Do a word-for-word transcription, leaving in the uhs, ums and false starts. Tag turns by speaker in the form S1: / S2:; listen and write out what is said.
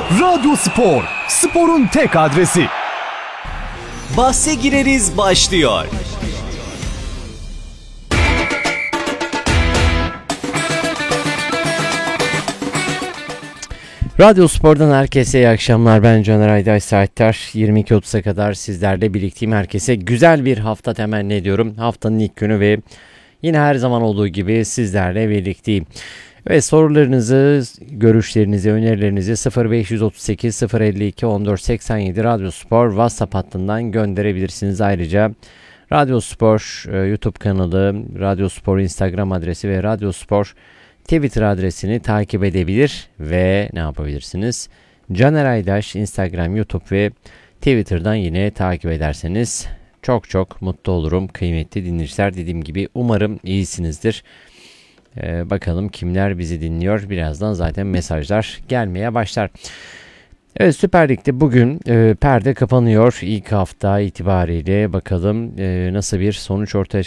S1: Radyo Spor, sporun tek adresi.
S2: Bahse gireriz başlıyor.
S3: Radyo Spor'dan herkese iyi akşamlar. Ben Caner Ayday. Saatler yirmi iki otuza kadar sizlerle birlikteyim. Herkese güzel bir hafta temenni ediyorum. Haftanın ilk günü ve yine her zaman olduğu gibi sizlerle birlikteyim. Ve sorularınızı, görüşlerinizi, önerilerinizi sıfır beş üç sekiz sıfır elli iki on dört seksen yedi Radyo Spor WhatsApp hattından gönderebilirsiniz. Ayrıca Radyo Spor YouTube kanalı, Radyo Spor Instagram adresi ve Radyo Spor Twitter adresini takip edebilir ve ne yapabilirsiniz? Caner Aydaş Instagram, YouTube ve Twitter'dan yine takip ederseniz çok çok mutlu olurum. Kıymetli dinleyiciler, dediğim gibi umarım iyisinizdir. Ee, bakalım kimler bizi dinliyor. Birazdan zaten mesajlar gelmeye başlar. Evet, Süper Lig'de bugün e, perde kapanıyor. İlk hafta itibariyle bakalım e, nasıl bir sonuç ortaya